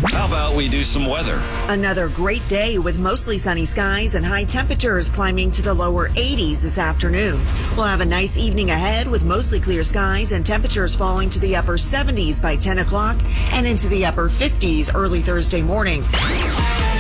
How about we do some weather? Another great day with mostly sunny skies and high temperatures climbing to the lower 80s this afternoon. We'll have a nice evening ahead with mostly clear skies and temperatures falling to the upper 70s by 10 o'clock and into the upper 50s early Thursday morning.